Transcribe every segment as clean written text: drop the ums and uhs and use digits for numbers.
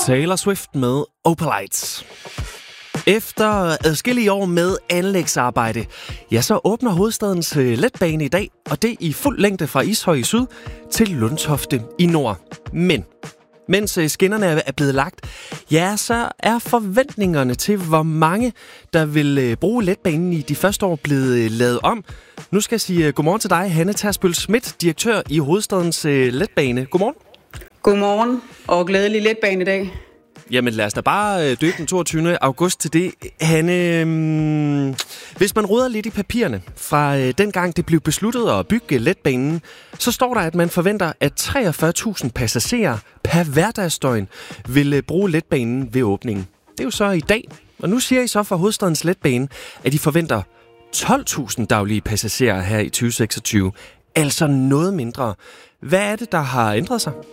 Taylor Swift med Opalites. Efter adskillige år med anlægsarbejde, ja, så åbner hovedstadens letbane i dag, og det i fuld længde fra Ishøj i syd til Lundtofte i nord. Men mens skinnerne er blevet lagt, ja, så er forventningerne til, hvor mange, der vil bruge letbanen i de første år, blevet lavet om. Nu skal jeg sige godmorgen til dig, Hanne Tersbøl Schmidt, direktør i hovedstadens letbane. Godmorgen. Godmorgen, og glædelig letbane i dag. Jamen lad os da bare døbe den 22. august til det. Hanne, hvis man roder lidt i papirerne fra dengang det blev besluttet at bygge letbanen, så står der, at man forventer, at 43.000 passagerer per hverdagsdøgn vil bruge letbanen ved åbningen. Det er jo så i dag, og nu siger I så fra hovedstadens letbane, at I forventer 12.000 daglige passagerer her i 2026. Altså noget mindre. Hvad er det, der har ændret sig?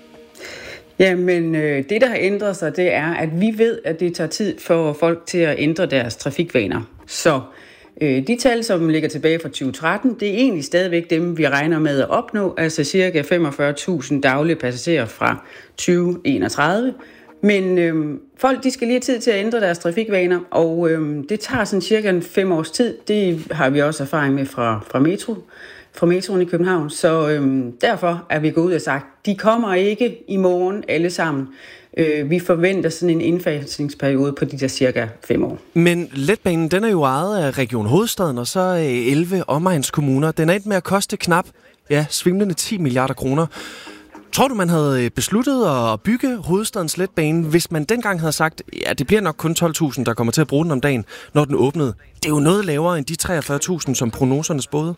Jamen, det der har ændret sig, det er, at vi ved, at det tager tid for folk til at ændre deres trafikvaner. Så de tal, som ligger tilbage fra 2013, det er egentlig stadigvæk dem, vi regner med at opnå, altså ca. 45.000 daglige passagerer fra 2031. Men folk, de skal lige have tid til at ændre deres trafikvaner, og det tager sådan cirka 5 års tid. Det har vi også erfaring med fra metroen i København. Så derfor er vi gået ud og sagt, de kommer ikke i morgen alle sammen. Vi forventer sådan en indfasningsperiode på de der cirka 5 år. Men letbanen, den er jo ejet af Region Hovedstaden og så 11 omegnskommuner. Den er endt med at koste knap, svimlende 10 milliarder kroner. Tror du, man havde besluttet at bygge hovedstadens letbane, hvis man dengang havde sagt, ja, det bliver nok kun 12.000, der kommer til at bruge den om dagen, når den åbnede? Det er jo noget lavere end de 43.000, som prognoserne spåede.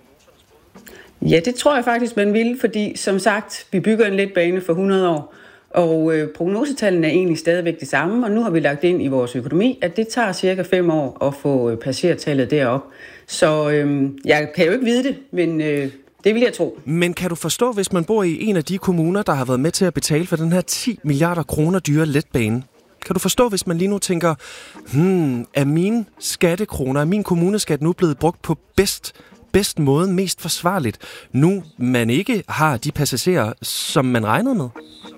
Ja, det tror jeg faktisk, man ville, fordi som sagt, vi bygger en letbane for 100 år, og prognosetallene er egentlig stadigvæk det samme, og nu har vi lagt ind i vores økonomi, at det tager cirka 5 år at få passagertallet derop. Så jeg kan jo ikke vide det, men det vil jeg tro. Men kan du forstå, hvis man bor i en af de kommuner, der har været med til at betale for den her 10 milliarder kroner dyre letbane? Kan du forstå, hvis man lige nu tænker, er mine skattekroner, er min kommuneskat nu blevet brugt på bedst måde, mest forsvarligt, nu man ikke har de passagerer, som man regnede med?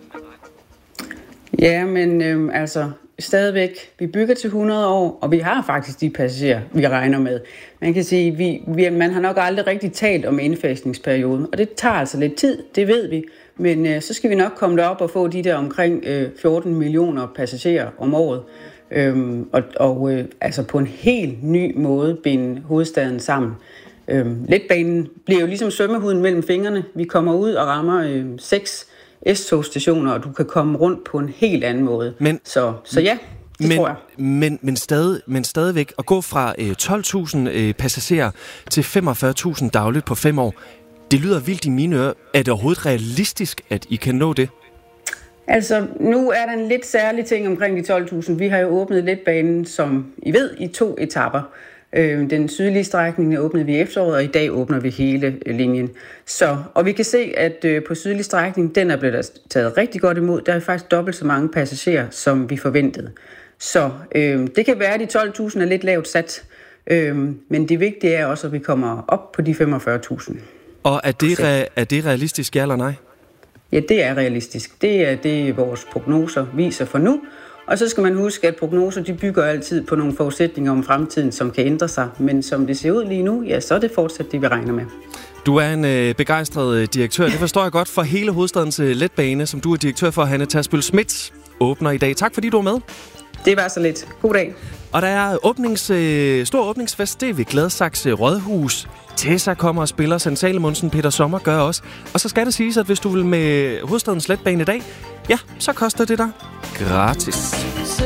Ja, men stadigvæk, vi bygger til 100 år, og vi har faktisk de passagerer, vi regner med. Man kan sige, man har nok aldrig rigtig talt om indfasningsperioden, og det tager altså lidt tid, det ved vi, men så skal vi nok komme derop og få de der omkring 14 millioner passagerer om året, altså på en helt ny måde binde hovedstaden sammen. Letbanen bliver jo ligesom svømmehuden mellem fingrene. Vi kommer ud og rammer 6 S-togstationer, og du kan komme rundt på en helt anden måde. Så ja, det tror jeg. Men stadigvæk at gå fra 12.000 passagerer til 45.000 dagligt på 5 år, det lyder vildt i mine ører. Er det overhovedet realistisk, at I kan nå det? Altså, nu er der en lidt særlig ting omkring de 12.000. Vi har jo åbnet letbanen, som I ved, i 2 etaper. Den sydlige strækning åbnede vi i efteråret, og i dag åbner vi hele linjen. Og vi kan se, at på sydlig strækning, den er blevet taget rigtig godt imod. Der er faktisk dobbelt så mange passagerer, som vi forventede. Så det kan være, at de 12.000 er lidt lavt sat, men det vigtige er også, at vi kommer op på de 45.000. Og er det realistisk, ja eller nej? Ja, det er realistisk. Det er det, vores prognoser viser for nu. Og så skal man huske, at prognoser de bygger altid på nogle forudsætninger om fremtiden, som kan ændre sig. Men som det ser ud lige nu, ja, så er det fortsat det, vi regner med. Du er en begejstret direktør. Det forstår jeg godt for hele hovedstadens letbane, som du er direktør for, Hanne Tersbøl Schmidt, åbner i dag. Tak fordi du var med. Det var så lidt. God dag. Og der er stor åbningsfest, det er ved Gladsaxe Rådhus. Tessa kommer og spiller, Sanne Salomonsen, Peter Sommer gør også. Og så skal det siges, at hvis du vil med hovedstadens letbane i dag, ja, så koster det dig gratis.